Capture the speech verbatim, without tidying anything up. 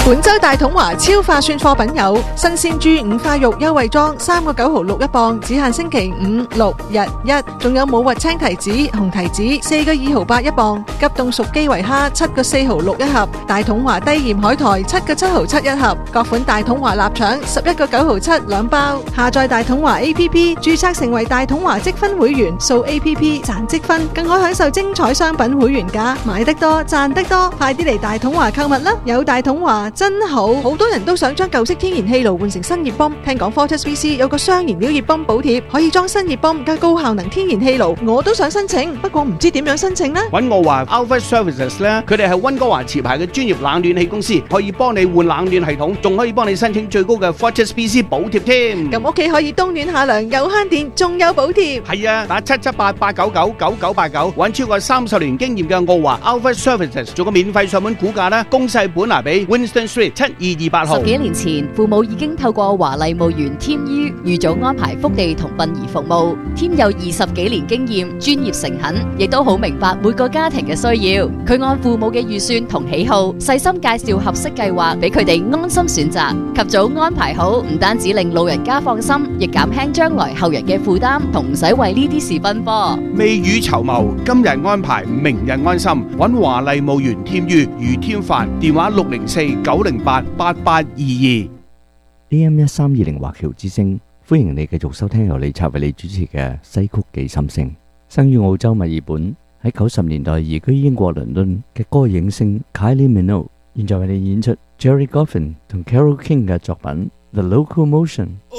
本周大統華超划算貨品有新鮮豬五花肉優惠裝三個九毫六一磅，只限星期五、六日一。仲有冇核青提子、紅提子四個二毫八一磅，急凍熟基圍蝦七個四毫六一盒，大統華低鹽海苔七個七毫七一盒，各款大統華臘腸十一個九毫七兩包。下載大統華 A P P， 註冊成為大統華積分會員，掃 A P P 賺積分，更可享受精彩商品會員價，買得多賺得多，快啲嚟大統華購物啦！有大統華真好，好多人都想將舊式天然氣爐換成新熱泵。聽講 Fortis V C 有個雙燃料熱泵補貼，可以裝新熱泵加高效能天然氣爐，我都想申請，不過唔知點樣申請呢？ 揾我話 Alpha Services 咧，佢哋係溫哥華持牌嘅專業冷暖氣公司，可以幫你換冷暖系統，仲可以幫你申請最高嘅 Fortis V C 補貼添。 咁屋企可以冬暖夏涼，又慳電，仲有補貼。 係啊，打七七八八九九九九八九，揾超過三十年經驗嘅澳華 Alpha Services 做個免費上門估價啦。公細本拿比 Winston Street 七二二八號。 十幾年前，父母已經透過華麗墓園添於預早安排福地同殯儀服務。添有二十幾年經驗，專業誠懇，亦都好明白每個家庭嘅需要。佢按父母嘅預算同喜好，細心介紹合適計劃俾佢哋安心選擇。及早安排好，唔單止令老人家放心，亦減輕將來後人嘅負擔，同唔使為呢啲事奔波。 未雨綢繆，今日安排，明日安心。揾華麗墓園添於余添凡，電話六零四九零八八八二二。 A M 一三二零華僑之聲，歡迎你繼續收聽由李策為你主持嘅西曲記心聲。生於澳洲墨爾本，喺九十年代移居英國倫敦嘅歌影星 Kylie Minogue，現在為你演出 Jerry Goffin 同 Carole King 嘅作品《The Locomotion》。